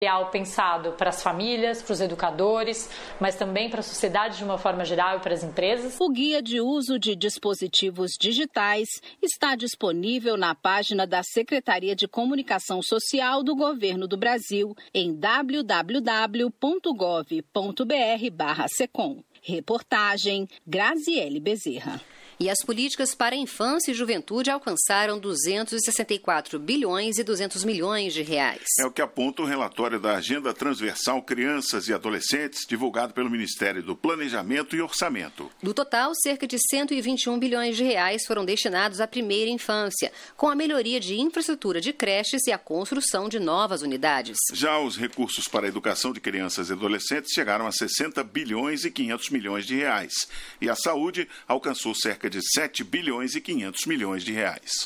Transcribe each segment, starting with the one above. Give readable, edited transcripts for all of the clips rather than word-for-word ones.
Pensado para as famílias, para os educadores, mas também para a sociedade de uma forma geral e para as empresas. O guia de uso de dispositivos digitais está disponível na página da Secretaria de Comunicação Social do Governo do Brasil em www.gov.br/secom. Reportagem Graziele Bezerra. E as políticas para a infância e juventude alcançaram 264 bilhões e 200 milhões de reais. É o que aponta o relatório da Agenda Transversal Crianças e Adolescentes, divulgado pelo Ministério do Planejamento e Orçamento. Do total, cerca de 121 bilhões de reais foram destinados à primeira infância, com a melhoria de infraestrutura de creches e a construção de novas unidades. Já os recursos para a educação de crianças e adolescentes chegaram a 60 bilhões e 500 milhões de reais. E a saúde alcançou cerca de 7 bilhões e 500 milhões de reais.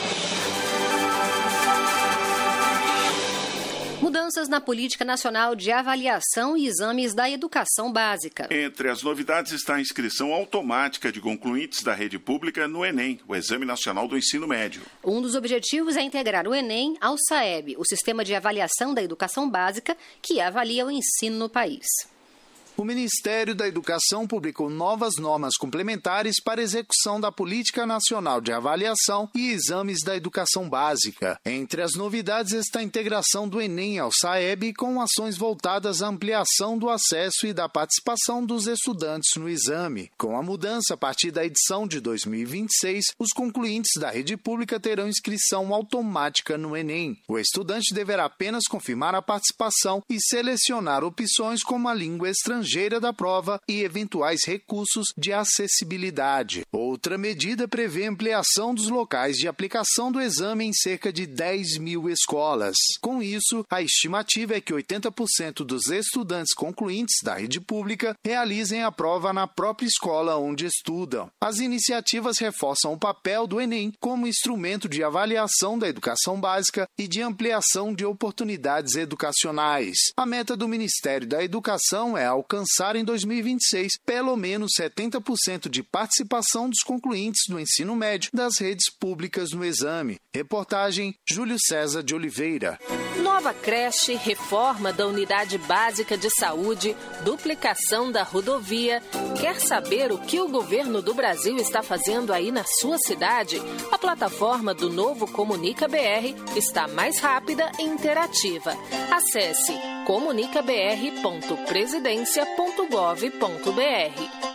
Mudanças na Política Nacional de Avaliação e Exames da Educação Básica. Entre as novidades está a inscrição automática de concluintes da rede pública no Enem, o Exame Nacional do Ensino Médio. Um dos objetivos é integrar o Enem ao SAEB, o Sistema de Avaliação da Educação Básica, que avalia o ensino no país. O Ministério da Educação publicou novas normas complementares para execução da Política Nacional de Avaliação e Exames da Educação Básica. Entre as novidades está a integração do Enem ao SAEB com ações voltadas à ampliação do acesso e da participação dos estudantes no exame. Com a mudança, a partir da edição de 2026, os concluintes da rede pública terão inscrição automática no Enem. O estudante deverá apenas confirmar a participação e selecionar opções como a língua estrangeira da prova e eventuais recursos de acessibilidade. Outra medida prevê ampliação dos locais de aplicação do exame em cerca de 10 mil escolas. Com isso, a estimativa é que 80% dos estudantes concluintes da rede pública realizem a prova na própria escola onde estudam. As iniciativas reforçam o papel do Enem como instrumento de avaliação da educação básica e de ampliação de oportunidades educacionais. A meta do Ministério da Educação é alcançar em 2026 pelo menos 70% de participação dos concluintes do ensino médio das redes públicas no exame. Reportagem Júlio César de Oliveira. Nova creche, reforma da unidade básica de saúde, duplicação da rodovia. Quer saber o que o governo do Brasil está fazendo aí na sua cidade? A plataforma do novo Comunica BR está mais rápida e interativa. Acesse comunicabr.presidencia.gov.br.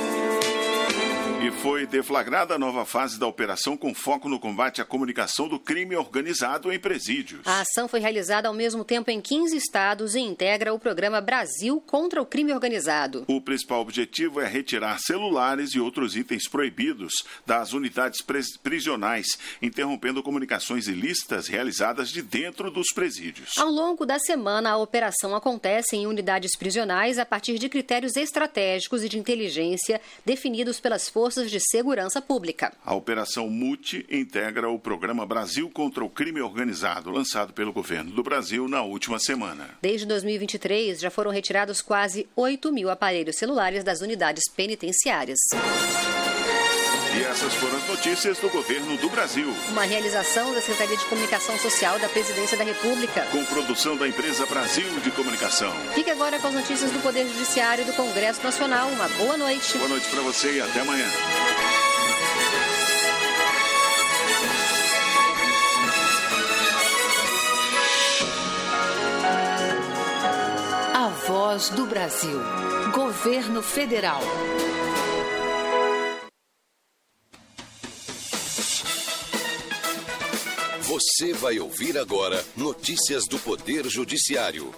E foi deflagrada a nova fase da operação com foco no combate à comunicação do crime organizado em presídios. A ação foi realizada ao mesmo tempo em 15 estados e integra o programa Brasil contra o Crime Organizado. O principal objetivo é retirar celulares e outros itens proibidos das unidades prisionais, interrompendo comunicações ilícitas realizadas de dentro dos presídios. Ao longo da semana, a operação acontece em unidades prisionais a partir de critérios estratégicos e de inteligência definidos pelas forças de segurança pública. A Operação MUTI integra o programa Brasil contra o Crime Organizado, lançado pelo governo do Brasil na última semana. Desde 2023, já foram retirados quase 8 mil aparelhos celulares das unidades penitenciárias. E essas foram as notícias do governo do Brasil. Uma realização da Secretaria de Comunicação Social da Presidência da República. Com produção da empresa Brasil de Comunicação. Fique agora com as notícias do Poder Judiciário e do Congresso Nacional. Uma boa noite. Boa noite para você e até amanhã. A Voz do Brasil. Governo Federal. Você vai ouvir agora notícias do Poder Judiciário.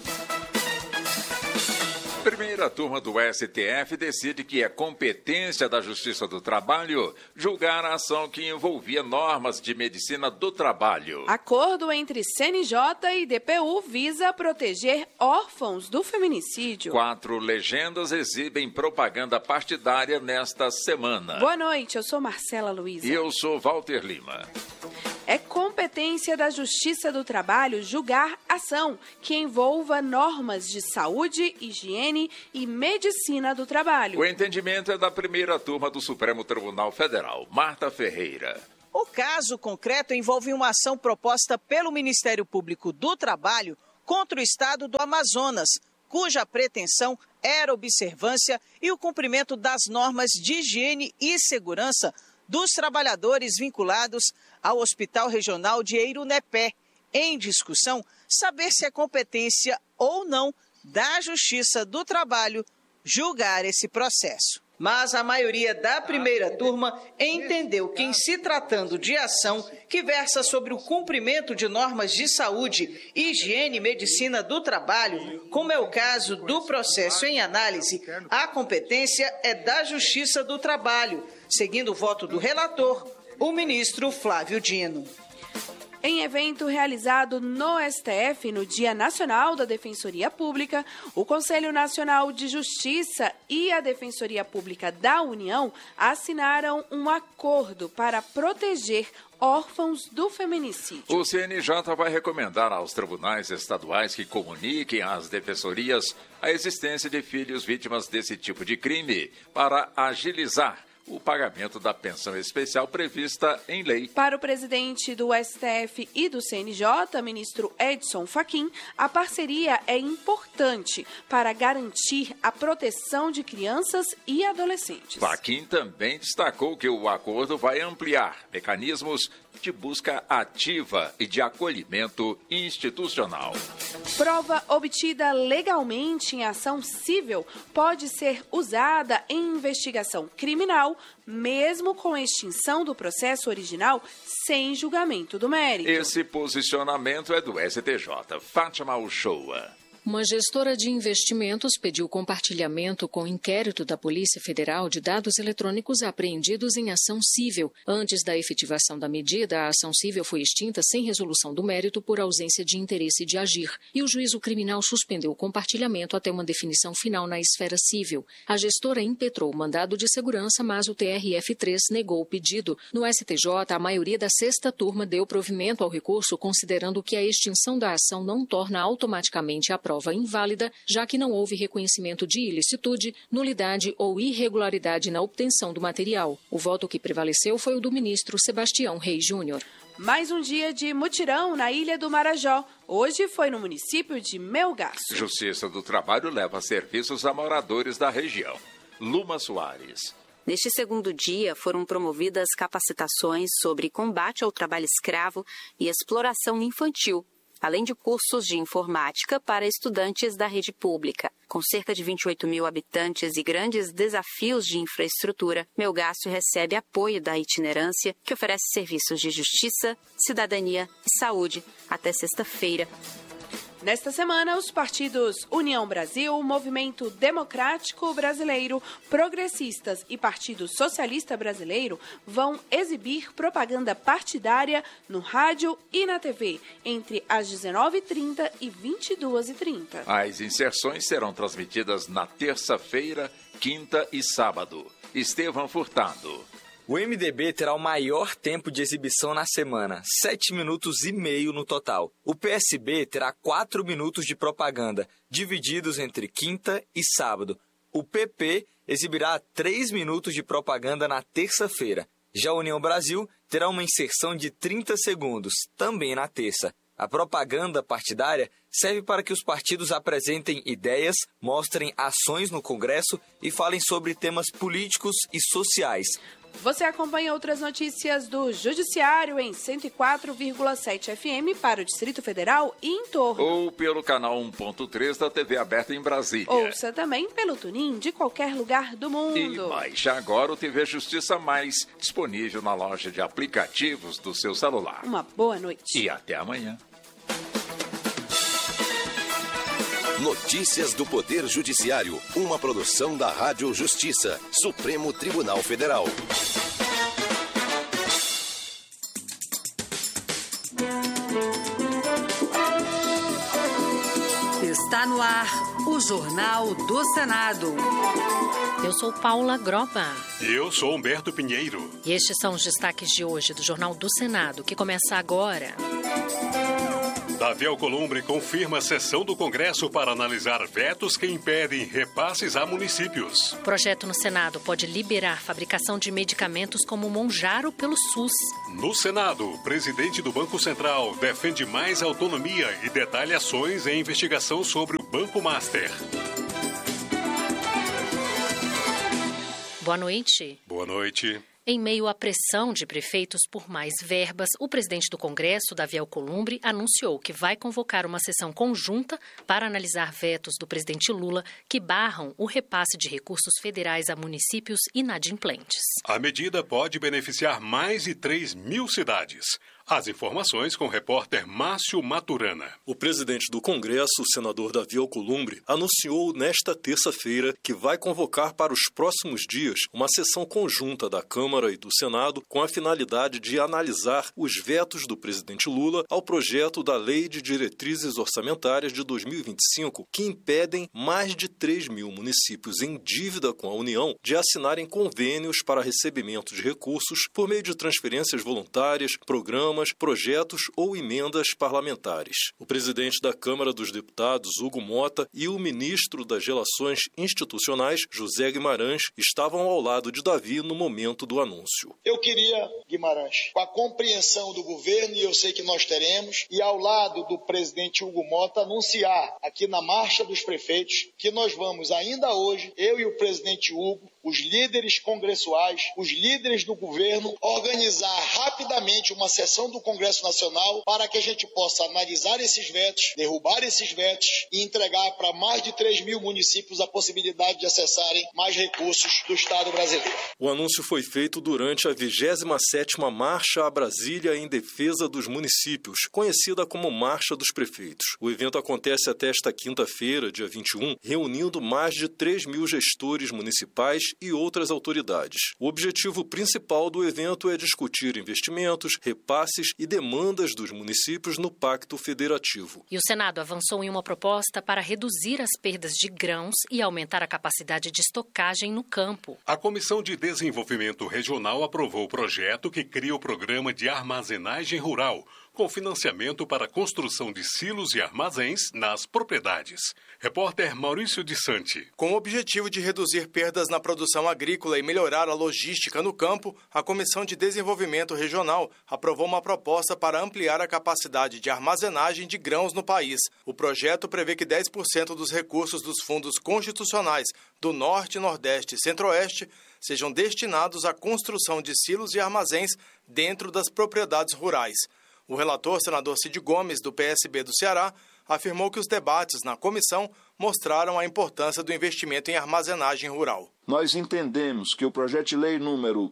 Primeira turma do STF decide que é competência da Justiça do Trabalho julgar a ação que envolvia normas de medicina do trabalho. Acordo entre CNJ e DPU visa proteger órfãos do feminicídio. 4 legendas exibem propaganda partidária nesta semana. Boa noite, eu sou Marcela Luiza. E eu sou Walter Lima. É competência da Justiça do Trabalho julgar ação que envolva normas de saúde, higiene e medicina do trabalho. O entendimento é da primeira turma do Supremo Tribunal Federal, Marta Ferreira. O caso concreto envolve uma ação proposta pelo Ministério Público do Trabalho contra o estado do Amazonas, cuja pretensão era observância e o cumprimento das normas de higiene e segurança dos trabalhadores vinculados ao Hospital Regional de Eirunepé. Em discussão, saber se é competência ou não da Justiça do Trabalho julgar esse processo. Mas a maioria da primeira turma entendeu que, em se tratando de ação que versa sobre o cumprimento de normas de saúde, higiene e medicina do trabalho, como é o caso do processo em análise, a competência é da Justiça do Trabalho, seguindo o voto do relator, o ministro Flávio Dino. Em evento realizado no STF no Dia Nacional da Defensoria Pública, o Conselho Nacional de Justiça e a Defensoria Pública da União assinaram um acordo para proteger órfãos do feminicídio. O CNJ vai recomendar aos tribunais estaduais que comuniquem às defensorias a existência de filhos vítimas desse tipo de crime para agilizar o pagamento da pensão especial prevista em lei. Para o presidente do STF e do CNJ, ministro Edson Fachin, a parceria é importante para garantir a proteção de crianças e adolescentes. Fachin também destacou que o acordo vai ampliar mecanismos de busca ativa e de acolhimento institucional. Prova obtida legalmente em ação civil pode ser usada em investigação criminal, mesmo com extinção do processo original sem julgamento do mérito. Esse posicionamento é do STJ. Fátima Uchoa. Uma gestora de investimentos pediu compartilhamento com o inquérito da Polícia Federal de dados eletrônicos apreendidos em ação civil. Antes da efetivação da medida, a ação civil foi extinta sem resolução do mérito por ausência de interesse de agir, e o juízo criminal suspendeu o compartilhamento até uma definição final na esfera civil. A gestora impetrou o mandado de segurança, mas o TRF3 negou o pedido. No STJ, a maioria da sexta turma deu provimento ao recurso, considerando que a extinção da ação não torna automaticamente a prova inválida, já que não houve reconhecimento de ilicitude, nulidade ou irregularidade na obtenção do material. O voto que prevaleceu foi o do ministro Sebastião Reis Júnior. Mais um dia de mutirão na Ilha do Marajó. Hoje foi no município de Melgaço. Justiça do Trabalho leva serviços a moradores da região. Luma Soares. Neste segundo dia, foram promovidas capacitações sobre combate ao trabalho escravo e exploração infantil, além de cursos de informática para estudantes da rede pública. Com cerca de 28 mil habitantes e grandes desafios de infraestrutura, Melgaço recebe apoio da itinerância, que oferece serviços de justiça, cidadania e saúde até sexta-feira. Nesta semana, os partidos União Brasil, Movimento Democrático Brasileiro, Progressistas e Partido Socialista Brasileiro vão exibir propaganda partidária no rádio e na TV entre as 19h30 e 22h30. As inserções serão transmitidas na terça-feira, quinta e sábado. Estevão Furtado. O MDB terá o maior tempo de exibição na semana, 7 minutos e meio no total. O PSB terá 4 minutos de propaganda, divididos entre quinta e sábado. O PP exibirá 3 minutos de propaganda na terça-feira. Já a União Brasil terá uma inserção de 30 segundos, também na terça. A propaganda partidária serve para que os partidos apresentem ideias, mostrem ações no Congresso e falem sobre temas políticos e sociais. Você acompanha outras notícias do Judiciário em 104,7 FM para o Distrito Federal e em torno. Ou pelo canal 1.3 da TV aberta em Brasília. Ouça também pelo TuneIn de qualquer lugar do mundo. E baixe agora o TV Justiça Mais, disponível na loja de aplicativos do seu celular. Uma boa noite. E até amanhã. Notícias do Poder Judiciário, uma produção da Rádio Justiça, Supremo Tribunal Federal. Está no ar o Jornal do Senado. Eu sou Paula Groba. E eu sou Humberto Pinheiro. E estes são os destaques de hoje do Jornal do Senado, que começa agora. Davi Alcolumbre confirma a sessão do Congresso para analisar vetos que impedem repasses a municípios. O projeto no Senado pode liberar fabricação de medicamentos como Monjaro pelo SUS. No Senado, o presidente do Banco Central defende mais autonomia e detalha ações em investigação sobre o Banco Master. Boa noite. Boa noite. Em meio à pressão de prefeitos por mais verbas, o presidente do Congresso, Davi Alcolumbre, anunciou que vai convocar uma sessão conjunta para analisar vetos do presidente Lula que barram o repasse de recursos federais a municípios inadimplentes. A medida pode beneficiar mais de 3 mil cidades. As informações com o repórter Márcio Maturana. O presidente do Congresso, o senador Davi Alcolumbre, anunciou nesta terça-feira que vai convocar para os próximos dias uma sessão conjunta da Câmara e do Senado com a finalidade de analisar os vetos do presidente Lula ao projeto da Lei de Diretrizes Orçamentárias de 2025, que impedem mais de 3 mil municípios em dívida com a União de assinarem convênios para recebimento de recursos por meio de transferências voluntárias, programas, projetos ou emendas parlamentares. O presidente da Câmara dos Deputados, Hugo Mota, e o ministro das Relações Institucionais, José Guimarães, estavam ao lado de Davi no momento do anúncio. Eu queria, Guimarães, com a compreensão do governo, e eu sei que nós teremos, e ao lado do presidente Hugo Mota, anunciar aqui na Marcha dos Prefeitos que nós vamos ainda hoje, eu e o presidente Hugo, os líderes congressuais, os líderes do governo, organizar rapidamente uma sessão do Congresso Nacional para que a gente possa analisar esses vetos, derrubar esses vetos e entregar para mais de 3 mil municípios a possibilidade de acessarem mais recursos do Estado brasileiro. O anúncio foi feito durante a 27ª Marcha a Brasília em defesa dos municípios, conhecida como Marcha dos Prefeitos. O evento acontece até esta quinta-feira, dia 21, reunindo mais de 3 mil gestores municipais e outras autoridades. O objetivo principal do evento é discutir investimentos, repasses e demandas dos municípios no Pacto Federativo. E o Senado avançou em uma proposta para reduzir as perdas de grãos e aumentar a capacidade de estocagem no campo. A Comissão de Desenvolvimento Regional aprovou o projeto que cria o Programa de Armazenagem Rural, com financiamento para a construção de silos e armazéns nas propriedades. Repórter Maurício de Santi. Com o objetivo de reduzir perdas na produção agrícola e melhorar a logística no campo, a Comissão de Desenvolvimento Regional aprovou uma proposta para ampliar a capacidade de armazenagem de grãos no país. O projeto prevê que 10% dos recursos dos fundos constitucionais do Norte, Nordeste e Centro-Oeste sejam destinados à construção de silos e armazéns dentro das propriedades rurais. O relator, senador Cid Gomes, do PSB do Ceará, afirmou que os debates na comissão mostraram a importância do investimento em armazenagem rural. Nós entendemos que o projeto de lei número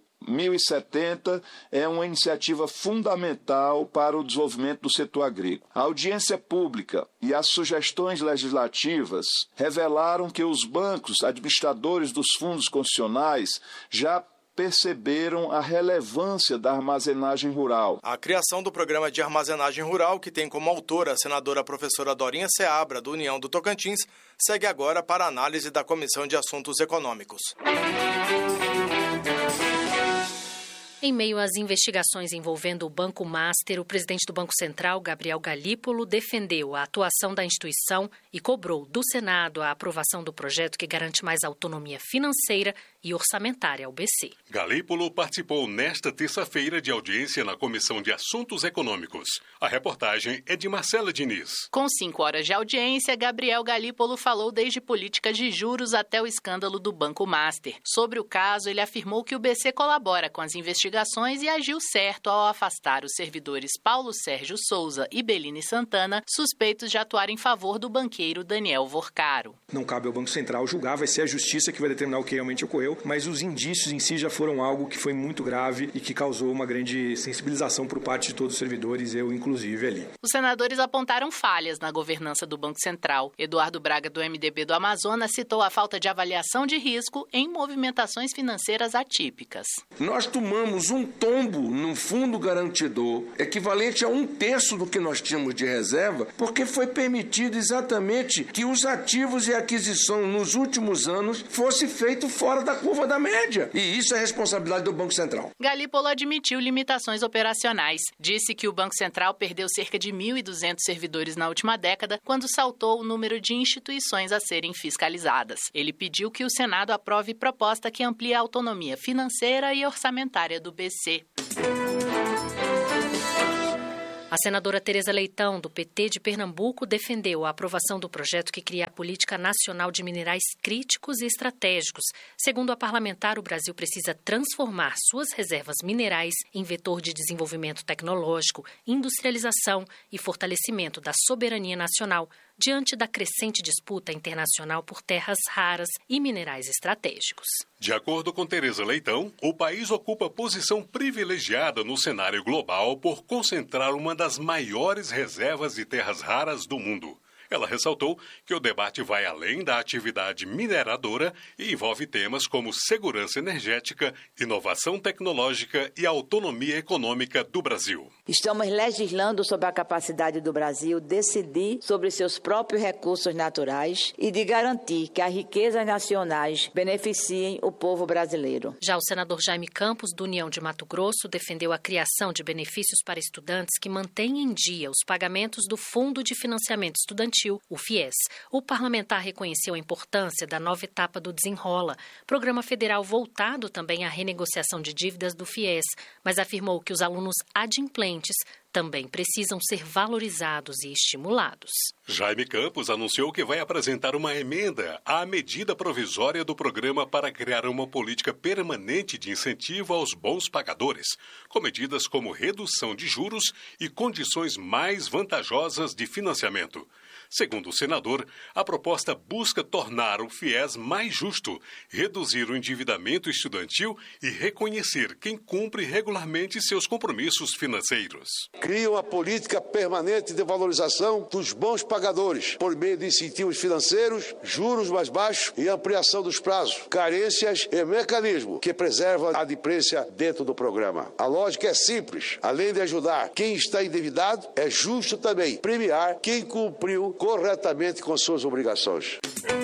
1070 é uma iniciativa fundamental para o desenvolvimento do setor agrícola. A audiência pública e as sugestões legislativas revelaram que os bancos administradores dos fundos constitucionais já perceberam a relevância da armazenagem rural. A criação do Programa de Armazenagem Rural, que tem como autora a senadora professora Dorinha Seabra, do União do Tocantins, segue agora para a análise da Comissão de Assuntos Econômicos. Em meio às investigações envolvendo o Banco Master, o presidente do Banco Central, Gabriel Galípolo, defendeu a atuação da instituição e cobrou do Senado a aprovação do projeto que garante mais autonomia financeira e orçamentária ao BC. Galípolo participou nesta terça-feira de audiência na Comissão de Assuntos Econômicos. A reportagem é de Marcela Diniz. Com 5 horas de audiência, Gabriel Galípolo falou desde políticas de juros até o escândalo do Banco Master. Sobre o caso, ele afirmou que o BC colabora com as investigações e agiu certo ao afastar os servidores Paulo Sérgio Souza e Beline Santana, suspeitos de atuar em favor do banqueiro Daniel Vorcaro. Não cabe ao Banco Central julgar, vai ser a Justiça que vai determinar o que realmente ocorreu, mas os indícios em si já foram algo que foi muito grave e que causou uma grande sensibilização por parte de todos os servidores, eu inclusive ali. Os senadores apontaram falhas na governança do Banco Central. Eduardo Braga, do MDB do Amazonas, citou a falta de avaliação de risco em movimentações financeiras atípicas. Nós tomamos tivemos um tombo no fundo garantidor, equivalente a 1/3 do que nós tínhamos de reserva, porque foi permitido exatamente que os ativos e aquisição nos últimos anos fosse feito fora da curva da média. E isso é responsabilidade do Banco Central. Galípolo admitiu limitações operacionais. Disse que o Banco Central perdeu cerca de 1.200 servidores na última década, quando saltou o número de instituições a serem fiscalizadas. Ele pediu que o Senado aprove proposta que amplie a autonomia financeira e orçamentária do BC. A senadora Tereza Leitão, do PT de Pernambuco, defendeu a aprovação do projeto que cria a Política Nacional de Minerais Críticos e Estratégicos. Segundo a parlamentar, o Brasil precisa transformar suas reservas minerais em vetor de desenvolvimento tecnológico, industrialização e fortalecimento da soberania nacional, diante da crescente disputa internacional por terras raras e minerais estratégicos. De acordo com Tereza Leitão, o país ocupa posição privilegiada no cenário global por concentrar uma das maiores reservas de terras raras do mundo. Ela ressaltou que o debate vai além da atividade mineradora e envolve temas como segurança energética, inovação tecnológica e autonomia econômica do Brasil. Estamos legislando sobre a capacidade do Brasil decidir sobre seus próprios recursos naturais e de garantir que as riquezas nacionais beneficiem o povo brasileiro. Já o senador Jaime Campos, do União de Mato Grosso, defendeu a criação de benefícios para estudantes que mantêm em dia os pagamentos do Fundo de Financiamento Estudantil, o FIES. O parlamentar reconheceu a importância da nova etapa do Desenrola, programa federal voltado também à renegociação de dívidas do FIES, mas afirmou que os alunos adimplentes também precisam ser valorizados e estimulados. Jaime Campos anunciou que vai apresentar uma emenda à medida provisória do programa para criar uma política permanente de incentivo aos bons pagadores, com medidas como redução de juros e condições mais vantajosas de financiamento. Segundo o senador, a proposta busca tornar o FIES mais justo, reduzir o endividamento estudantil e reconhecer quem cumpre regularmente seus compromissos financeiros. Cria uma política permanente de valorização dos bons pagadores, por meio de incentivos financeiros, juros mais baixos e ampliação dos prazos, carências e mecanismo que preserva a adimplência dentro do programa. A lógica é simples. Além de ajudar quem está endividado, é justo também premiar quem cumpriu corretamente com suas obrigações.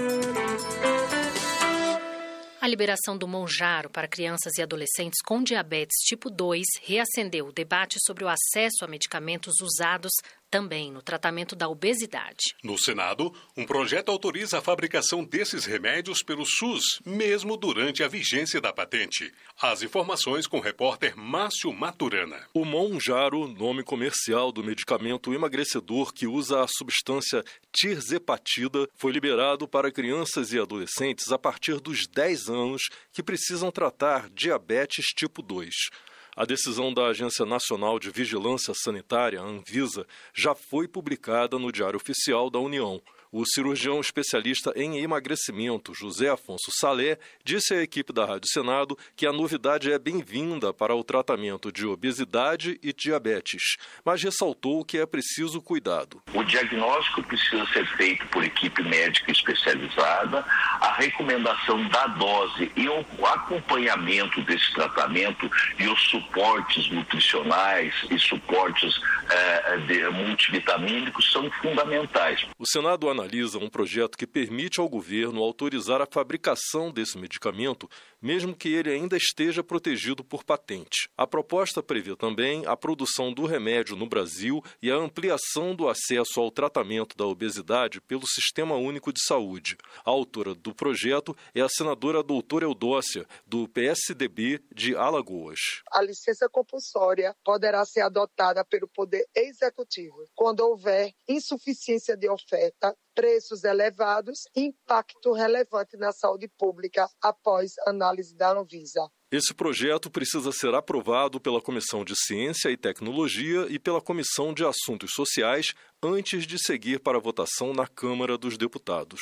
A liberação do Monjaro para crianças e adolescentes com diabetes tipo 2 reacendeu o debate sobre o acesso a medicamentos usados também no tratamento da obesidade. No Senado, um projeto autoriza a fabricação desses remédios pelo SUS, mesmo durante a vigência da patente. As informações com o repórter Márcio Maturana. O Monjaro, nome comercial do medicamento emagrecedor que usa a substância tirzepatida, foi liberado para crianças e adolescentes a partir dos 10 anos que precisam tratar diabetes tipo 2. A decisão da Agência Nacional de Vigilância Sanitária, Anvisa, já foi publicada no Diário Oficial da União. O cirurgião especialista em emagrecimento, José Afonso Salé, disse à equipe da Rádio Senado que a novidade é bem-vinda para o tratamento de obesidade e diabetes, mas ressaltou que é preciso cuidado. O diagnóstico precisa ser feito por equipe médica especializada, a recomendação da dose e o acompanhamento desse tratamento e os suportes nutricionais e suportes multivitamínicos são fundamentais. O Senado analisa um projeto que permite ao governo autorizar a fabricação desse medicamento, mesmo que ele ainda esteja protegido por patente. A proposta prevê também a produção do remédio no Brasil e a ampliação do acesso ao tratamento da obesidade pelo Sistema Único de Saúde. A autora do projeto é a senadora doutora Eudócia, do PSDB de Alagoas. A licença compulsória poderá ser adotada pelo Poder Executivo quando houver insuficiência de oferta, preços elevados e impacto relevante na saúde pública após análise da Anvisa. Esse projeto precisa ser aprovado pela Comissão de Ciência e Tecnologia e pela Comissão de Assuntos Sociais antes de seguir para a votação na Câmara dos Deputados.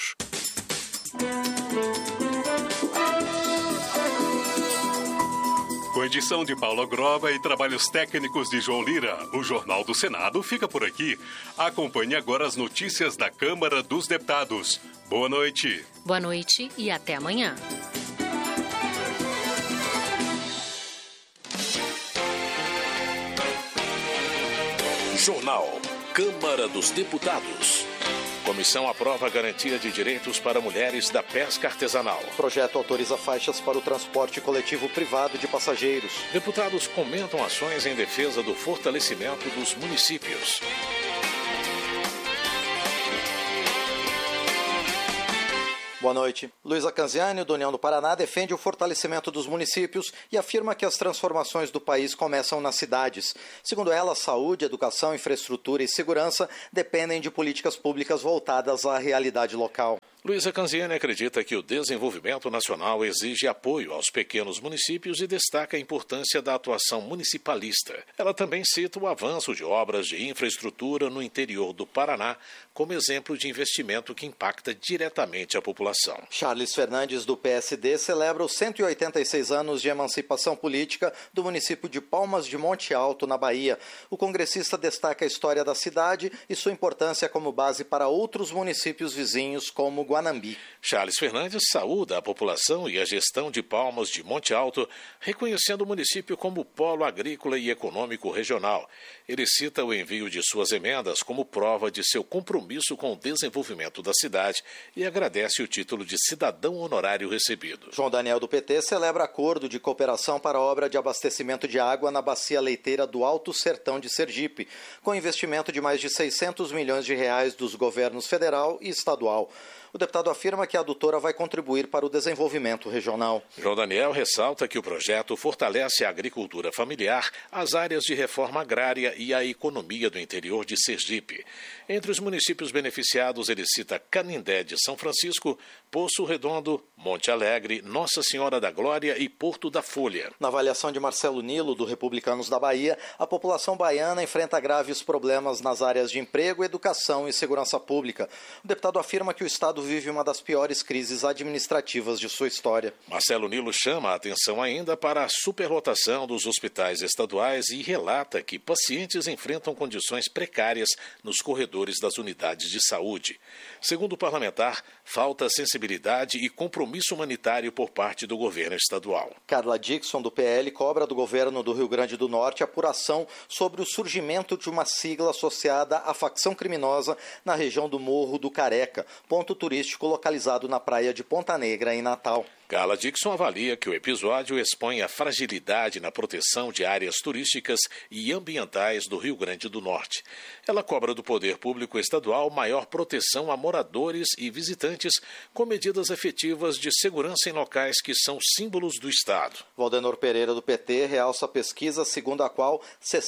Com edição de Paula Grova e trabalhos técnicos de João Lira, o Jornal do Senado fica por aqui. Acompanhe agora as notícias da Câmara dos Deputados. Boa noite. Boa noite e até amanhã. Jornal. Câmara dos Deputados. Comissão aprova a garantia de direitos para mulheres da pesca artesanal. O projeto autoriza faixas para o transporte coletivo privado de passageiros. Deputados comentam ações em defesa do fortalecimento dos municípios. Boa noite. Luísa Canziani, do União do Paraná, defende o fortalecimento dos municípios e afirma que as transformações do país começam nas cidades. Segundo ela, saúde, educação, infraestrutura e segurança dependem de políticas públicas voltadas à realidade local. Luísa Canziani acredita que o desenvolvimento nacional exige apoio aos pequenos municípios e destaca a importância da atuação municipalista. Ela também cita o avanço de obras de infraestrutura no interior do Paraná como exemplo de investimento que impacta diretamente a população. Charles Fernandes, do PSD, celebra os 186 anos de emancipação política do município de Palmas de Monte Alto, na Bahia. O congressista destaca a história da cidade e sua importância como base para outros municípios vizinhos, como Guanambi. Charles Fernandes saúda a população e a gestão de Palmas de Monte Alto, reconhecendo o município como polo agrícola e econômico regional. Ele cita o envio de suas emendas como prova de seu compromisso com o desenvolvimento da cidade e agradece o título de cidadão honorário recebido. João Daniel, do PT, celebra acordo de cooperação para a obra de abastecimento de água na bacia leiteira do Alto Sertão de Sergipe, com investimento de mais de 600 milhões de reais dos governos federal e estadual. O deputado afirma que a adutora vai contribuir para o desenvolvimento regional. João Daniel ressalta que o projeto fortalece a agricultura familiar, as áreas de reforma agrária e a economia do interior de Sergipe. Entre os municípios beneficiados, ele cita Canindé de São Francisco, Poço Redondo, Monte Alegre, Nossa Senhora da Glória e Porto da Folha. Na avaliação de Marcelo Nilo, do Republicanos da Bahia, a população baiana enfrenta graves problemas nas áreas de emprego, educação e segurança pública. O deputado afirma que o Estado vive uma das piores crises administrativas de sua história. Marcelo Nilo chama a atenção ainda para a superlotação dos hospitais estaduais e relata que pacientes enfrentam condições precárias nos corredores das unidades de saúde. Segundo o parlamentar, falta sensibilidade e compromisso humanitário por parte do governo estadual. Carla Dixon, do PL, cobra do governo do Rio Grande do Norte apuração sobre o surgimento de uma sigla associada à facção criminosa na região do Morro do Careca, ponto turístico localizado na praia de Ponta Negra, em Natal. Carla Dixon avalia que o episódio expõe a fragilidade na proteção de áreas turísticas e ambientais do Rio Grande do Norte. Ela cobra do poder público estadual maior proteção a moradores e visitantes com medidas efetivas de segurança em locais que são símbolos do Estado. Valdenor Pereira, do PT, realça a pesquisa segundo a qual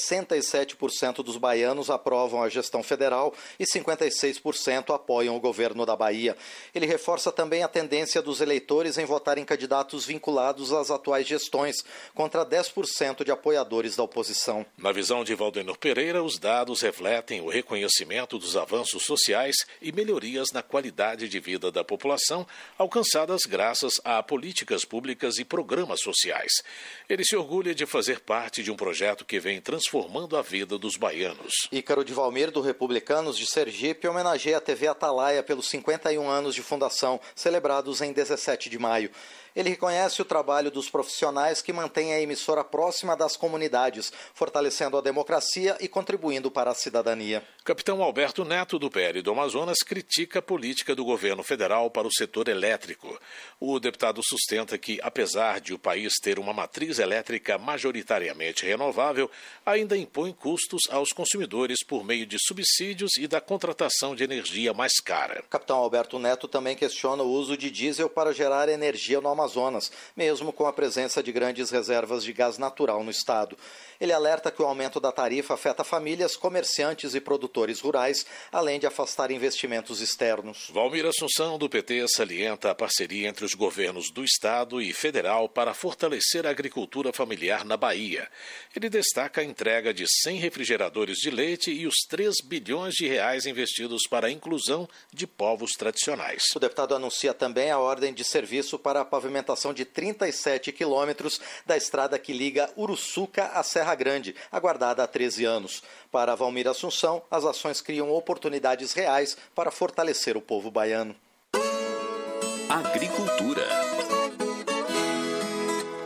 67% dos baianos aprovam a gestão federal e 56% apoiam o governo da Bahia. Ele reforça também a tendência dos eleitores em votar em candidatos vinculados às atuais gestões, contra 10% de apoiadores da oposição. Na visão de Valdenor Pereira, os dados refletem o reconhecimento dos avanços sociais e melhorias na qualidade de vida da população, alcançadas graças a políticas públicas e programas sociais. Ele se orgulha de fazer parte de um projeto que vem transformando a vida dos baianos. Ícaro de Valmir, do Republicanos de Sergipe, homenageia a TV Atalaia pelos 51 anos de fundação, celebrados em 17 de maio. Ele reconhece o trabalho dos profissionais que mantêm a emissora próxima das comunidades, fortalecendo a democracia e contribuindo para a cidadania. Capitão Alberto Neto, do PL do Amazonas, critica a política do governo federal para o setor elétrico. O deputado sustenta que, apesar de o país ter uma matriz elétrica majoritariamente renovável, ainda impõe custos aos consumidores por meio de subsídios e da contratação de energia mais cara. Capitão Alberto Neto também questiona o uso de diesel para gerar energia no Amazonas, mesmo com a presença de grandes reservas de gás natural no estado. Ele alerta que o aumento da tarifa afeta famílias, comerciantes e produtores rurais, além de afastar investimentos externos. Valmir Assunção, do PT, salienta a parceria entre os governos do estado e federal para fortalecer a agricultura familiar na Bahia. Ele destaca a entrega de 100 refrigeradores de leite e os 3 bilhões de reais investidos para a inclusão de povos tradicionais. O deputado anuncia também a ordem de serviço para a pavimentação de 37 quilômetros da estrada que liga Uruçuca à Serra Grande, aguardada há 13 anos. Para Valmir Assunção, as ações criam oportunidades reais para fortalecer o povo baiano. Agricultura.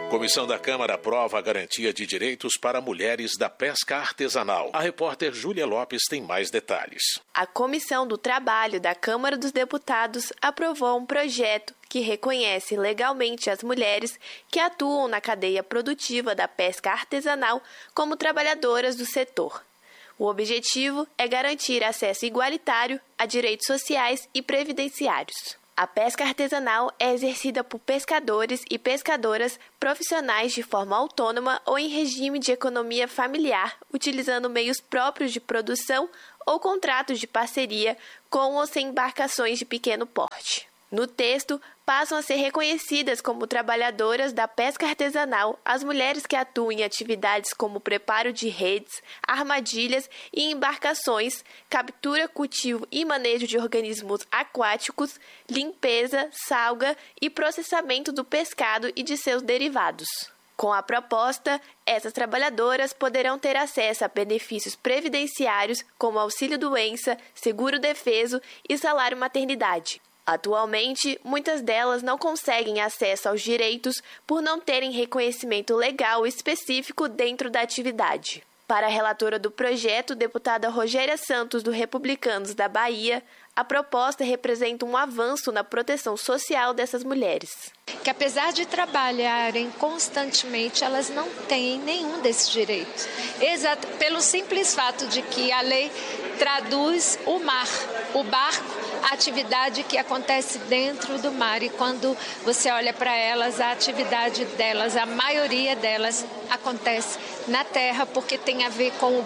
Comissão da Câmara aprova a garantia de direitos para mulheres da pesca artesanal. A repórter Júlia Lopes tem mais detalhes. A Comissão do Trabalho da Câmara dos Deputados aprovou um projeto que reconhece legalmente as mulheres que atuam na cadeia produtiva da pesca artesanal como trabalhadoras do setor. O objetivo é garantir acesso igualitário a direitos sociais e previdenciários. A pesca artesanal é exercida por pescadores e pescadoras profissionais de forma autônoma ou em regime de economia familiar, utilizando meios próprios de produção ou contratos de parceria com ou sem embarcações de pequeno porte. No texto, passam a ser reconhecidas como trabalhadoras da pesca artesanal as mulheres que atuam em atividades como preparo de redes, armadilhas e embarcações, captura, cultivo e manejo de organismos aquáticos, limpeza, salga e processamento do pescado e de seus derivados. Com a proposta, essas trabalhadoras poderão ter acesso a benefícios previdenciários como auxílio-doença, seguro-defeso e salário-maternidade. Atualmente, muitas delas não conseguem acesso aos direitos por não terem reconhecimento legal específico dentro da atividade. Para a relatora do projeto, deputada Rogéria Santos, do Republicanos da Bahia, a proposta representa um avanço na proteção social dessas mulheres. Que apesar de trabalharem constantemente, elas não têm nenhum desses direitos. Pelo simples fato de que a lei traduz o mar, o barco, a atividade que acontece dentro do mar. E quando você olha para elas, a atividade delas, a maioria delas acontece na terra, porque tem a ver com o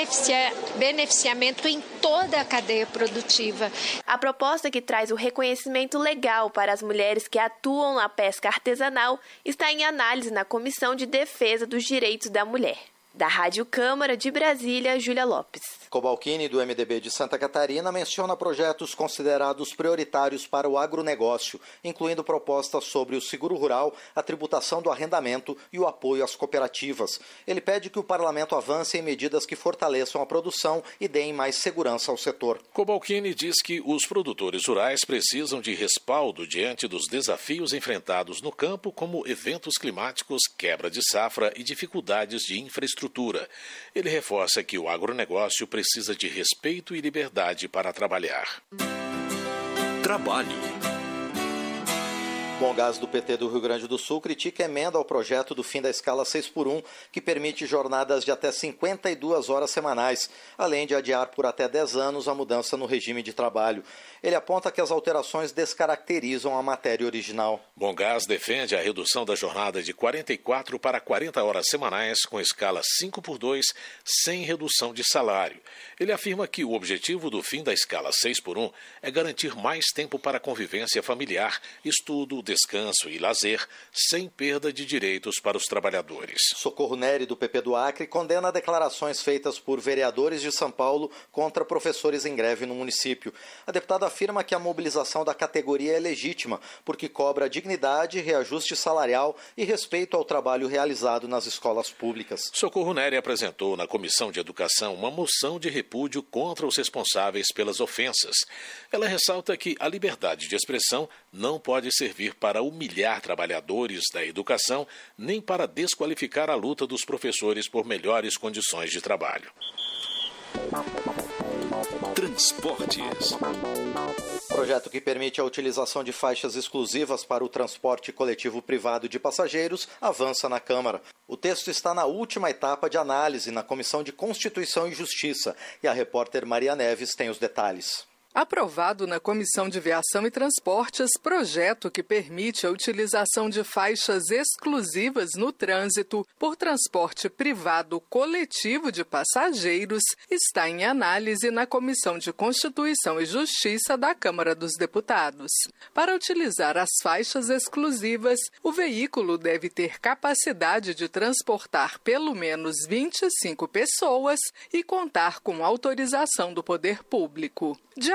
beneficiamento em toda a cadeia produtiva. A proposta que traz o reconhecimento legal para as mulheres que atuam na pesca artesanal está em análise na Comissão de Defesa dos Direitos da Mulher. Da Rádio Câmara de Brasília, Júlia Lopes. Cobalcini, do MDB de Santa Catarina, menciona projetos considerados prioritários para o agronegócio, incluindo propostas sobre o seguro rural, a tributação do arrendamento e o apoio às cooperativas. Ele pede que o parlamento avance em medidas que fortaleçam a produção e deem mais segurança ao setor. Cobalcini diz que os produtores rurais precisam de respaldo diante dos desafios enfrentados no campo, como eventos climáticos, quebra de safra e dificuldades de infraestrutura. Ele reforça que o agronegócio precisa de respeito e liberdade para trabalhar. Trabalho. Bom Gás do PT do Rio Grande do Sul critica a emenda ao projeto do fim da escala 6x1, que permite jornadas de até 52 horas semanais, além de adiar por até 10 anos a mudança no regime de trabalho. Ele aponta que as alterações descaracterizam a matéria original. Bom Gás defende a redução da jornada de 44 para 40 horas semanais com escala 5x2, sem redução de salário. Ele afirma que o objetivo do fim da escala 6x1 é garantir mais tempo para convivência familiar, estudo, descanso e lazer, sem perda de direitos para os trabalhadores. Socorro Neri, do PP do Acre, condena declarações feitas por vereadores de São Paulo contra professores em greve no município. A deputada afirma que a mobilização da categoria é legítima, porque cobra dignidade, reajuste salarial e respeito ao trabalho realizado nas escolas públicas. Socorro Neri apresentou na Comissão de Educação uma moção de repúdio contra os responsáveis pelas ofensas. Ela ressalta que a liberdade de expressão não pode servir para humilhar trabalhadores da educação, nem para desqualificar a luta dos professores por melhores condições de trabalho. Transportes. Projeto que permite a utilização de faixas exclusivas para o transporte coletivo privado de passageiros avança na Câmara. O texto está na última etapa de análise na Comissão de Constituição e Justiça e a repórter Maria Neves tem os detalhes. Aprovado na Comissão de Viação e Transportes, projeto que permite a utilização de faixas exclusivas no trânsito por transporte privado coletivo de passageiros está em análise na Comissão de Constituição e Justiça da Câmara dos Deputados. Para utilizar as faixas exclusivas, o veículo deve ter capacidade de transportar pelo menos 25 pessoas e contar com autorização do poder público. De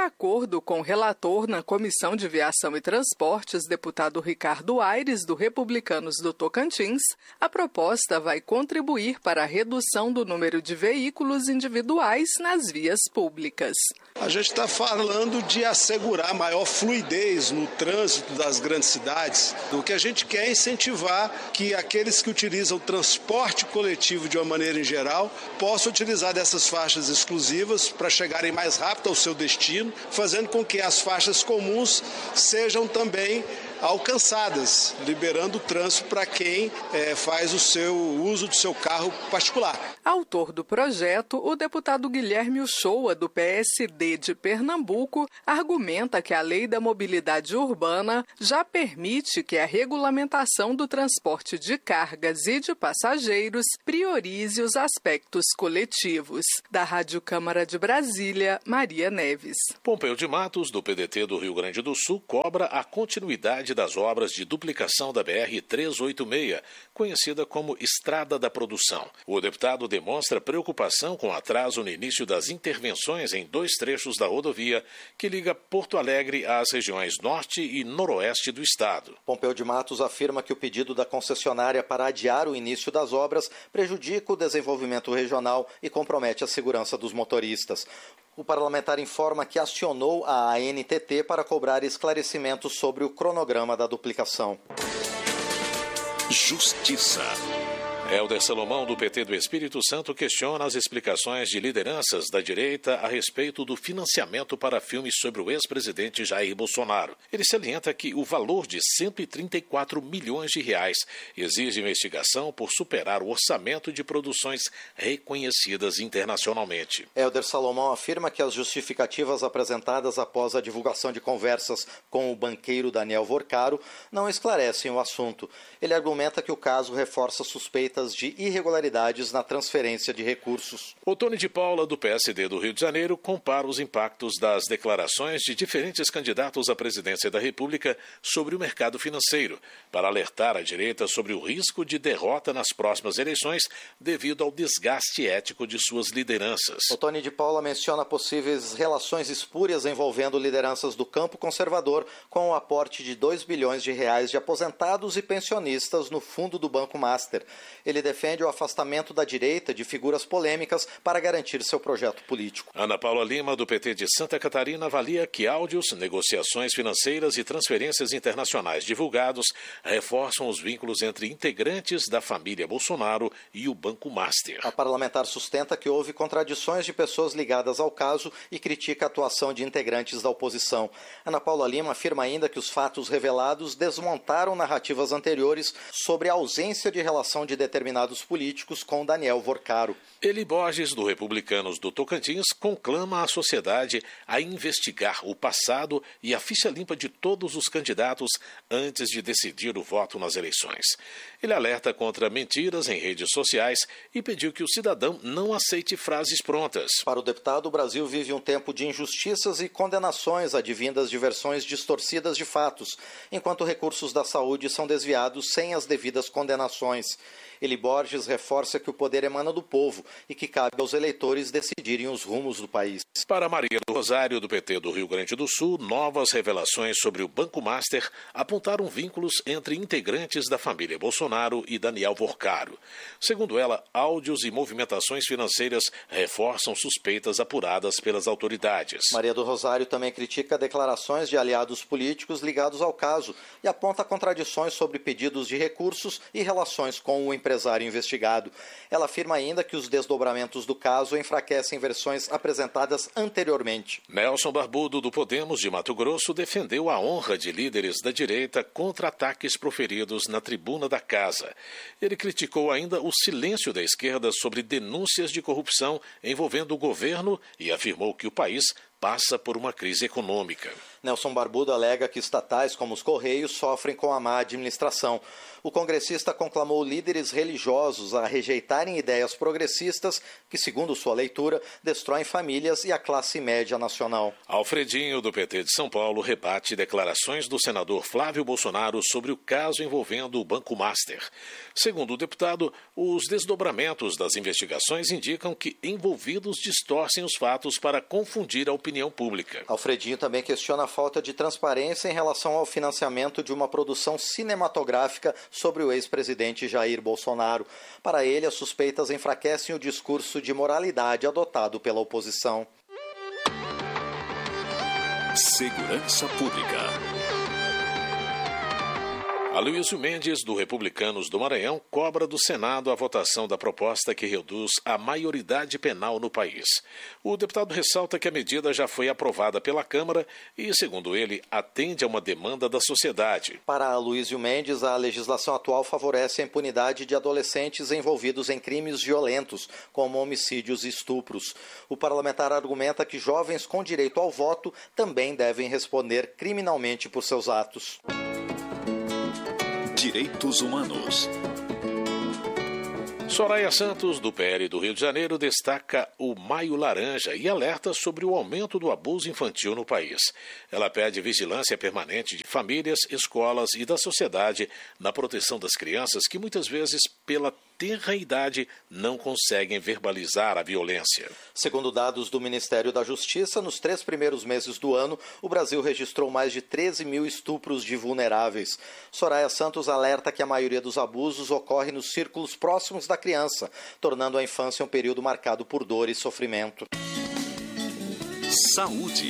acordo com o relator na Comissão de Viação e Transportes, deputado Ricardo Aires, do Republicanos do Tocantins, a proposta vai contribuir para a redução do número de veículos individuais nas vias públicas. A gente está falando de assegurar maior fluidez no trânsito das grandes cidades. O que a gente quer é incentivar que aqueles que utilizam o transporte coletivo de uma maneira em geral possam utilizar dessas faixas exclusivas para chegarem mais rápido ao seu destino, fazendo com que as faixas comuns sejam também alcançadas, liberando o trânsito para quem faz o seu uso do seu carro particular. Autor do projeto, o deputado Guilherme Uchoa, do PSD de Pernambuco, argumenta que a Lei da Mobilidade Urbana já permite que a regulamentação do transporte de cargas e de passageiros priorize os aspectos coletivos. Da Rádio Câmara de Brasília, Maria Neves. Pompeu de Matos, do PDT do Rio Grande do Sul, cobra a continuidade das obras de duplicação da BR-386, conhecida como Estrada da Produção. O deputado demonstra preocupação com o atraso no início das intervenções em 2 trechos da rodovia que liga Porto Alegre às regiões norte e noroeste do estado. Pompeu de Matos afirma que o pedido da concessionária para adiar o início das obras prejudica o desenvolvimento regional e compromete a segurança dos motoristas. O parlamentar informa que acionou a ANTT para cobrar esclarecimentos sobre o cronograma da duplicação. Justiça. Helder Salomão, do PT do Espírito Santo, questiona as explicações de lideranças da direita a respeito do financiamento para filmes sobre o ex-presidente Jair Bolsonaro. Ele salienta que o valor de 134 milhões de reais exige investigação por superar o orçamento de produções reconhecidas internacionalmente. Helder Salomão afirma que as justificativas apresentadas após a divulgação de conversas com o banqueiro Daniel Vorcaro não esclarecem o assunto. Ele argumenta que o caso reforça suspeitas de irregularidades na transferência de recursos. O Tony de Paula, do PSD do Rio de Janeiro, compara os impactos das declarações de diferentes candidatos à presidência da República sobre o mercado financeiro, para alertar a direita sobre o risco de derrota nas próximas eleições devido ao desgaste ético de suas lideranças. O Tony de Paula menciona possíveis relações espúrias envolvendo lideranças do campo conservador com o aporte de 2 bilhões de reais de aposentados e pensionistas no fundo do Banco Master. Ele defende o afastamento da direita de figuras polêmicas para garantir seu projeto político. Ana Paula Lima, do PT de Santa Catarina, avalia que áudios, negociações financeiras e transferências internacionais divulgados reforçam os vínculos entre integrantes da família Bolsonaro e o Banco Master. A parlamentar sustenta que houve contradições de pessoas ligadas ao caso e critica a atuação de integrantes da oposição. Ana Paula Lima afirma ainda que os fatos revelados desmontaram narrativas anteriores sobre a ausência de relação de determinados políticos com Daniel Vorcaro. Eli Borges, do Republicanos do Tocantins, conclama a sociedade a investigar o passado e a ficha limpa de todos os candidatos antes de decidir o voto nas eleições. Ele alerta contra mentiras em redes sociais e pediu que o cidadão não aceite frases prontas. Para o deputado, o Brasil vive um tempo de injustiças e condenações advindas de versões distorcidas de fatos, enquanto recursos da saúde são desviados sem as devidas condenações. Eli Borges reforça que o poder emana do povo e que cabe aos eleitores decidirem os rumos do país. Para Maria do Rosário, do PT do Rio Grande do Sul, novas revelações sobre o Banco Master apontaram vínculos entre integrantes da família Bolsonaro e Daniel Vorcaro. Segundo ela, áudios e movimentações financeiras reforçam suspeitas apuradas pelas autoridades. Maria do Rosário também critica declarações de aliados políticos ligados ao caso e aponta contradições sobre pedidos de recursos e relações com o empresário investigado. Ela afirma ainda que os desdobramentos do caso enfraquecem versões apresentadas anteriormente. Nelson Barbudo, do Podemos de Mato Grosso, defendeu a honra de líderes da direita contra ataques proferidos na tribuna da casa. Ele criticou ainda o silêncio da esquerda sobre denúncias de corrupção envolvendo o governo e afirmou que o país passa por uma crise econômica. Nelson Barbudo alega que estatais como os Correios sofrem com a má administração. O congressista conclamou líderes religiosos a rejeitarem ideias progressistas que, segundo sua leitura, destroem famílias e a classe média nacional. Alfredinho, do PT de São Paulo, rebate declarações do senador Flávio Bolsonaro sobre o caso envolvendo o Banco Master. Segundo o deputado, os desdobramentos das investigações indicam que envolvidos distorcem os fatos para confundir a opinião pública. Alfredinho também questiona a falta de transparência em relação ao financiamento de uma produção cinematográfica sobre o ex-presidente Jair Bolsonaro. Para ele, as suspeitas enfraquecem o discurso de moralidade adotado pela oposição. Segurança Pública. Aloysio Mendes, do Republicanos do Maranhão, cobra do Senado a votação da proposta que reduz a maioridade penal no país. O deputado ressalta que a medida já foi aprovada pela Câmara e, segundo ele, atende a uma demanda da sociedade. Para Aloysio Mendes, a legislação atual favorece a impunidade de adolescentes envolvidos em crimes violentos, como homicídios e estupros. O parlamentar argumenta que jovens com direito ao voto também devem responder criminalmente por seus atos. Direitos Humanos. Soraya Santos, do PL do Rio de Janeiro, destaca o Maio Laranja e alerta sobre o aumento do abuso infantil no país. Ela pede vigilância permanente de famílias, escolas e da sociedade na proteção das crianças que muitas vezes, pela tenra idade, não conseguem verbalizar a violência. Segundo dados do Ministério da Justiça, nos 3 primeiros meses do ano, o Brasil registrou mais de 13 mil estupros de vulneráveis. Soraya Santos alerta que a maioria dos abusos ocorre nos círculos próximos da criança, tornando a infância um período marcado por dor e sofrimento. Saúde.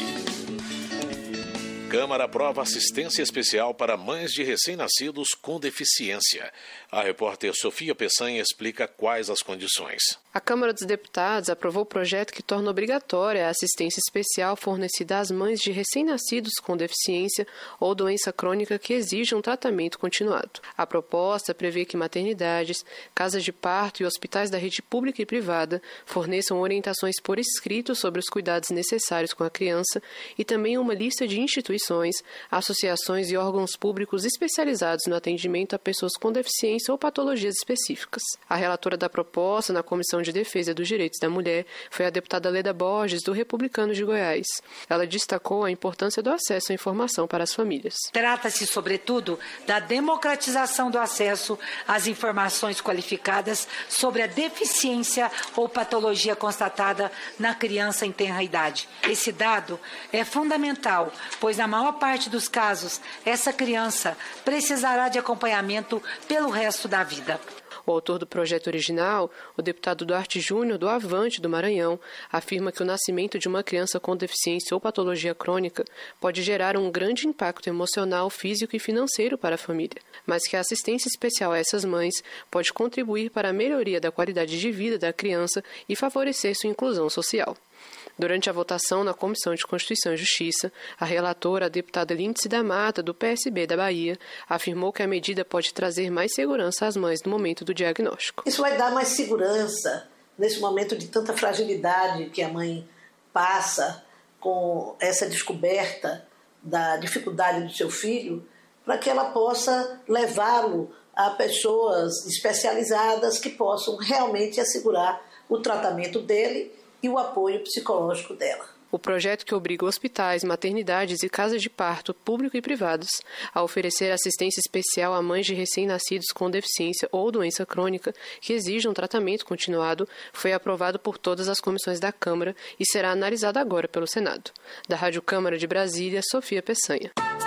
Câmara aprova assistência especial para mães de recém-nascidos com deficiência. A repórter Sofia Peçanha explica quais as condições. A Câmara dos Deputados aprovou o projeto que torna obrigatória a assistência especial fornecida às mães de recém-nascidos com deficiência ou doença crônica que exijam tratamento continuado. A proposta prevê que maternidades, casas de parto e hospitais da rede pública e privada forneçam orientações por escrito sobre os cuidados necessários com a criança e também uma lista de instituições, associações e órgãos públicos especializados no atendimento a pessoas com deficiência ou patologias específicas. A relatora da proposta na Comissão de Defesa dos Direitos da Mulher foi a deputada Leda Borges, do Republicanos de Goiás. Ela destacou a importância do acesso à informação para as famílias. Trata-se, sobretudo, da democratização do acesso às informações qualificadas sobre a deficiência ou patologia constatada na criança em tenra idade. Esse dado é fundamental, pois na maior parte dos casos, essa criança precisará de acompanhamento pelo resto da vida. O autor do projeto original, o deputado Duarte Júnior, do Avante do Maranhão, afirma que o nascimento de uma criança com deficiência ou patologia crônica pode gerar um grande impacto emocional, físico e financeiro para a família, mas que a assistência especial a essas mães pode contribuir para a melhoria da qualidade de vida da criança e favorecer sua inclusão social. Durante a votação na Comissão de Constituição e Justiça, a relatora, a deputada Lindsay da Mata, do PSB da Bahia, afirmou que a medida pode trazer mais segurança às mães no momento do diagnóstico. Isso vai dar mais segurança nesse momento de tanta fragilidade que a mãe passa com essa descoberta da dificuldade do seu filho, para que ela possa levá-lo a pessoas especializadas que possam realmente assegurar o tratamento dele e o apoio psicológico dela. O projeto que obriga hospitais, maternidades e casas de parto, público e privados, a oferecer assistência especial a mães de recém-nascidos com deficiência ou doença crônica que exijam tratamento continuado, foi aprovado por todas as comissões da Câmara e será analisado agora pelo Senado. Da Rádio Câmara de Brasília, Sofia Peçanha.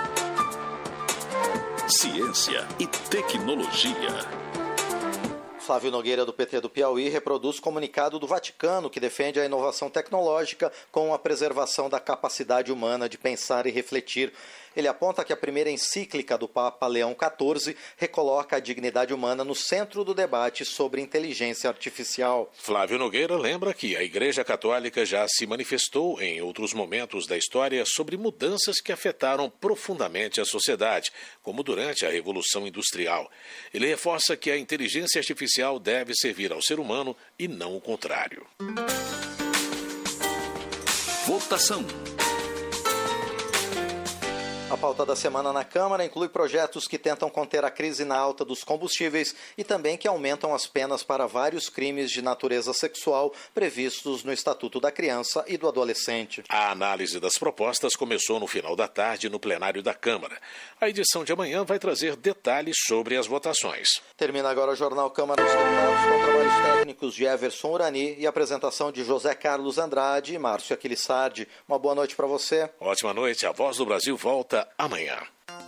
Ciência e tecnologia. Flávio Nogueira, do PT do Piauí, reproduz comunicado do Vaticano que defende a inovação tecnológica com a preservação da capacidade humana de pensar e refletir. Ele aponta que a primeira encíclica do Papa Leão XIV recoloca a dignidade humana no centro do debate sobre inteligência artificial. Flávio Nogueira lembra que a Igreja Católica já se manifestou em outros momentos da história sobre mudanças que afetaram profundamente a sociedade, como durante a Revolução Industrial. Ele reforça que a inteligência artificial deve servir ao ser humano e não o contrário. Votação. A pauta da semana na Câmara inclui projetos que tentam conter a crise na alta dos combustíveis e também que aumentam as penas para vários crimes de natureza sexual previstos no Estatuto da Criança e do Adolescente. A análise das propostas começou no final da tarde no plenário da Câmara. A edição de amanhã vai trazer detalhes sobre as votações. Termina agora o Jornal Câmara dos Deputados com trabalhos técnicos de Everson Urani e apresentação de José Carlos Andrade e Márcio Aquilissardi. Uma boa noite para você. Ótima noite. A Voz do Brasil volta amanhã.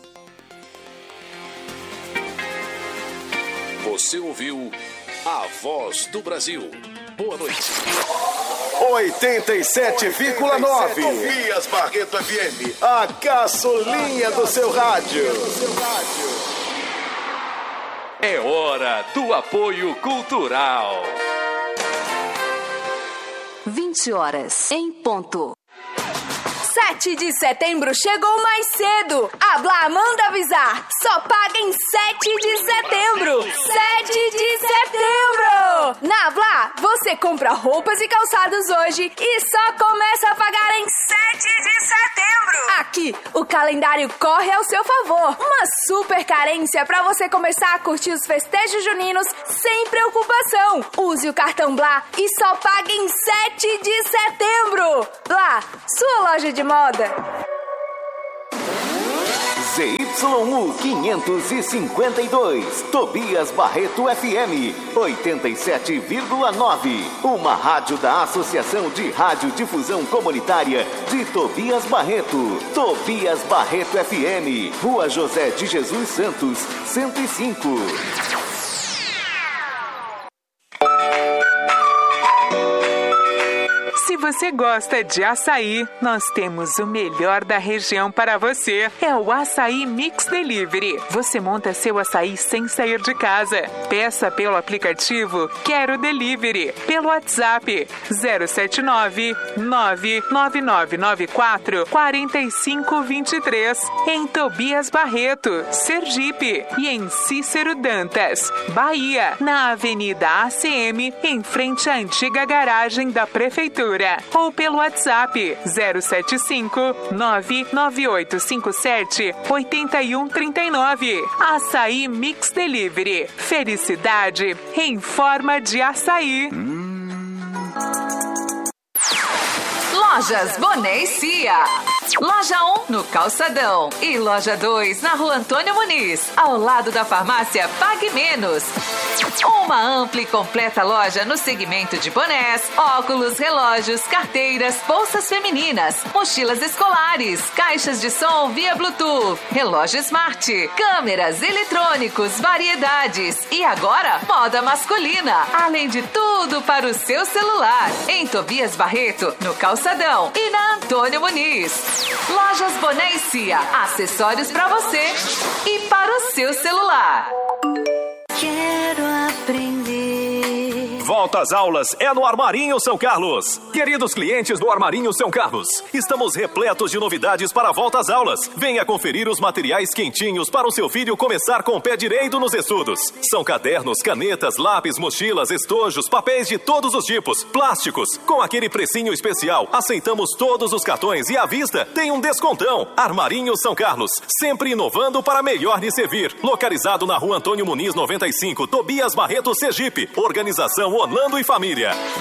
Você ouviu A Voz do Brasil. Boa noite. 87,9 Tobias Barreto FM, a gasolina do seu rádio. É hora do apoio cultural. 20 horas em ponto. 7 de setembro chegou mais cedo. A Blá manda avisar. Só paga em 7 de setembro. 7 de setembro. Na Blá, você compra roupas e calçados hoje e só começa a pagar em 7 de setembro. Aqui, o calendário corre ao seu favor. Uma super carência para você começar a curtir os festejos juninos sem preocupação. Use o cartão Blá e só pague em 7 de setembro. Blá, sua loja de moda. ZYU 552, Tobias Barreto FM 87,9. Uma rádio da Associação de Radiodifusão Comunitária de Tobias Barreto. Tobias Barreto FM, Rua José de Jesus Santos, 105. Se você gosta de açaí, nós temos o melhor da região para você. É o Açaí Mix Delivery. Você monta seu açaí sem sair de casa. Peça pelo aplicativo Quero Delivery, pelo WhatsApp 079-99994-4523, em Tobias Barreto, Sergipe, e em Cícero Dantas, Bahia, na Avenida ACM, em frente à antiga garagem da Prefeitura. Ou pelo WhatsApp 075-99857-8139. Açaí Mix Delivery. Felicidade em forma de açaí. Lojas Boné e Cia. Loja 1 no Calçadão e Loja 2 na Rua Antônio Muniz, ao lado da farmácia Pague Menos. Uma ampla e completa loja no segmento de bonés, óculos, relógios, carteiras, bolsas femininas, mochilas escolares, caixas de som via Bluetooth, relógio smart, câmeras, eletrônicos, variedades e agora moda masculina, além de tudo para o seu celular. Em Tobias Barreto, no Calçadão e na Antônio Muniz. Lojas Boné e Cia, acessórios para você e para o seu celular. Quero aprender. Volta às aulas é no Armarinho São Carlos. Queridos clientes do Armarinho São Carlos, estamos repletos de novidades para a volta às aulas. Venha conferir os materiais quentinhos para o seu filho começar com o pé direito nos estudos. São cadernos, canetas, lápis, mochilas, estojos, papéis de todos os tipos, plásticos, com aquele precinho especial. Aceitamos todos os cartões e à vista tem um descontão. Armarinho São Carlos, sempre inovando para melhor lhe servir. Localizado na Rua Antônio Muniz 95, Tobias Barreto, Sergipe. Organização Orlando e Família.